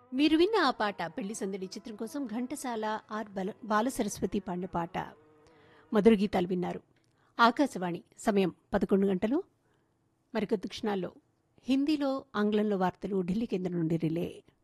మీరు విన్న ఆ పాట పెళ్లి సందడి చిత్రం కోసం ఘంటసాల ఆర్ బాలసరస్వతి పాడిన పాట. మధుర గీతాలు విన్నారు. ఆకాశవాణి సమయం 11 గంటలు. మరికొద్ది క్షణాల్లో హిందీలో ఆంగ్లంలో వార్తలు ఢిల్లీ కేంద్రం నుండి రిలే.